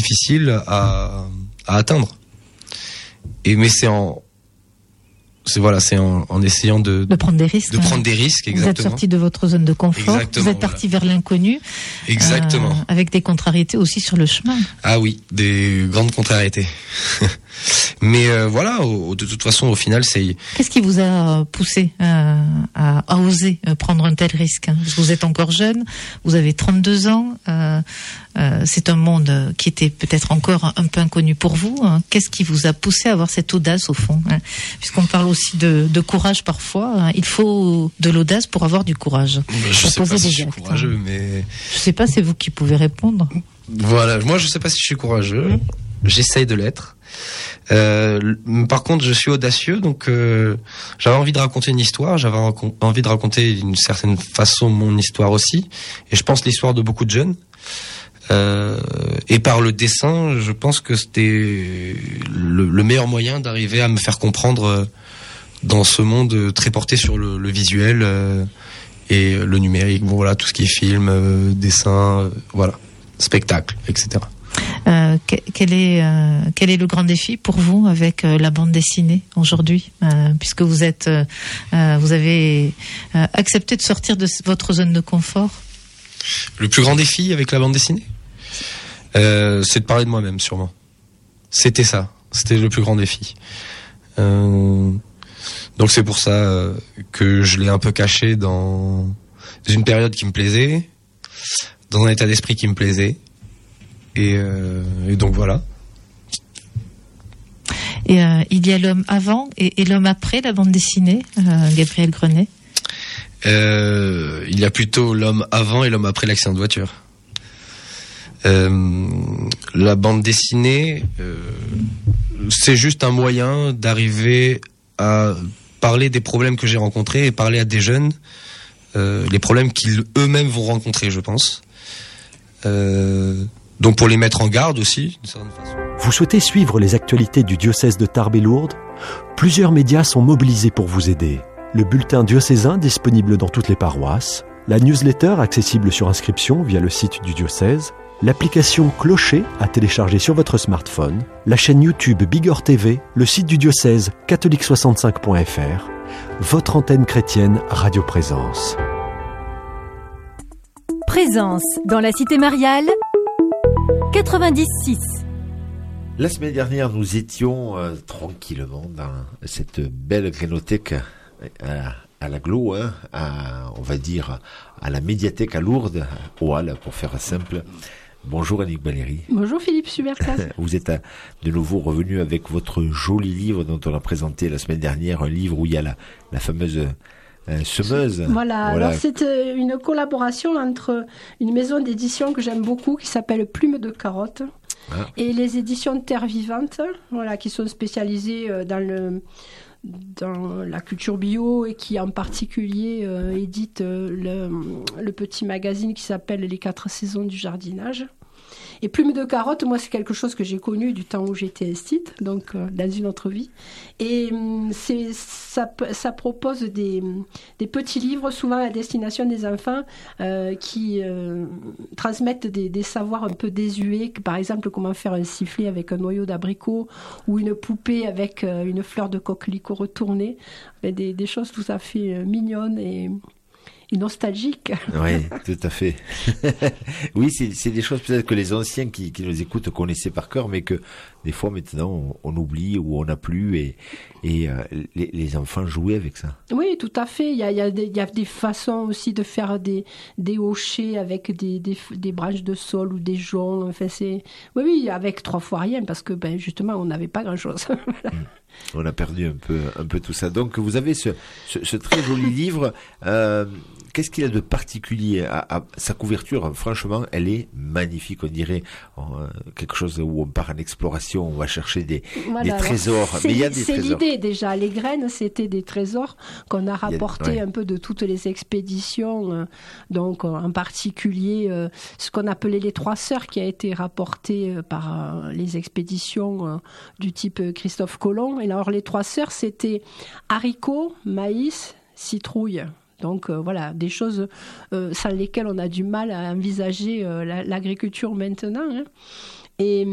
difficile à atteindre. Mais c'est en essayant de prendre des risques. De prendre des risques, exactement. Vous êtes sorti de votre zone de confort. Exactement, vous êtes parti vers l'inconnu. Exactement. Avec des contrariétés aussi sur le chemin. Ah oui, des grandes contrariétés. Mais de toute façon, au final, c'est... Qu'est-ce qui vous a poussé à oser prendre un tel risque? Parce que vous êtes encore jeune, vous avez 32 ans, c'est un monde qui était peut-être encore un peu inconnu pour vous. Qu'est-ce qui vous a poussé à avoir cette audace au fond? Puisqu'on parle aussi de courage parfois, il faut de l'audace pour avoir du courage. Je sais pas si je suis courageux, mais... Je sais pas, c'est vous qui pouvez répondre. Voilà, moi je sais pas si je suis courageux, j'essaye de l'être. Par contre, je suis audacieux, donc j'avais envie de raconter une histoire, j'avais envie de raconter d'une certaine façon mon histoire aussi, et je pense l'histoire de beaucoup de jeunes. Et par le dessin, je pense que c'était le meilleur moyen d'arriver à me faire comprendre dans ce monde très porté sur le visuel et le numérique. Bon voilà, tout ce qui est film, dessin, voilà, spectacle, etc. Quel est le grand défi pour vous avec la bande dessinée aujourd'hui, puisque vous avez accepté de sortir de votre zone de confort? Le plus grand défi avec la bande dessinée, c'est de parler de moi-même, sûrement. C'était le plus grand défi. Donc c'est pour ça que je l'ai un peu caché dans une période qui me plaisait, dans un état d'esprit qui me plaisait. Et donc voilà. Et il y a l'homme avant et l'homme après la bande dessinée, Gabriel Grenet. Il y a plutôt l'homme avant et l'homme après l'accident de voiture. La bande dessinée, c'est juste un moyen d'arriver à parler des problèmes que j'ai rencontrés et parler à des jeunes, les problèmes qu'ils eux-mêmes vont rencontrer, je pense. Donc pour les mettre en garde aussi, d'une certaine façon. Vous souhaitez suivre les actualités du diocèse de Tarbes et Lourdes? Plusieurs médias sont mobilisés pour vous aider. Le bulletin diocésain disponible dans toutes les paroisses, la newsletter accessible sur inscription via le site du diocèse, l'application Clocher à télécharger sur votre smartphone, la chaîne YouTube Bigorre TV, le site du diocèse catholique65.fr, votre antenne chrétienne Radio Présence. Présence dans la cité mariale 96. La semaine dernière, nous étions tranquillement dans cette belle grénothèque à l'Aglo, on va dire à la médiathèque à Lourdes, au Halles pour faire simple. Bonjour Annick Valéry. Bonjour Philippe Subercas. Vous êtes de nouveau revenu avec votre joli livre dont on a présenté la semaine dernière, un livre où il y a la fameuse semeuse. Voilà, alors c'est une collaboration entre une maison d'édition que j'aime beaucoup qui s'appelle Plume de Carotte et les éditions Terre Vivante, voilà, qui sont spécialisées dans la culture bio et qui en particulier édite le petit magazine qui s'appelle Les 4 saisons du jardinage. Et Plume de Carotte, moi, c'est quelque chose que j'ai connu du temps où j'étais esthétique, donc dans une autre vie. Et ça propose des petits livres, souvent à destination des enfants, qui transmettent des savoirs un peu désuets, par exemple comment faire un sifflet avec un noyau d'abricot ou une poupée avec une fleur de coquelicot retournée. Des choses tout à fait mignonnes et nostalgique. Oui, tout à fait. Oui, c'est des choses peut-être que les anciens qui nous écoutent connaissaient par cœur, mais que des fois maintenant on oublie ou on n'a plus et les enfants jouaient avec ça. Oui, tout à fait. Il y a des façons aussi de faire des hochets avec des branches de saule ou des joncs. Enfin, oui, avec 3 fois rien parce que justement on n'avait pas grand-chose. Voilà. On a perdu un peu tout ça. Donc vous avez ce très joli livre. Qu'est-ce qu'il a de particulier à sa couverture? Franchement, elle est magnifique. On dirait quelque chose où on part en exploration, on va chercher des trésors. Mais il y a des trésors. C'est l'idée déjà. Les graines, c'était des trésors qu'on a rapportés un peu de toutes les expéditions. Donc en particulier ce qu'on appelait les 3 sœurs qui a été rapporté par les expéditions du type Christophe Colomb. Et alors les 3 sœurs, c'était haricots, maïs, citrouille. Donc voilà, des choses sans lesquelles on a du mal à envisager l'agriculture maintenant. Et